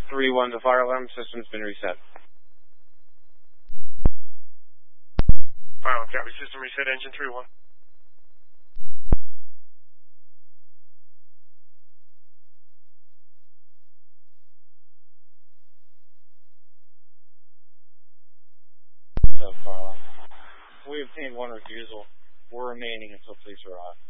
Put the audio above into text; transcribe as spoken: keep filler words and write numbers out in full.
three one, the fire alarm system's been reset. Fire alarm copy, system reset, engine three one. So fire alarm. We obtained one refusal. We're remaining until police are off.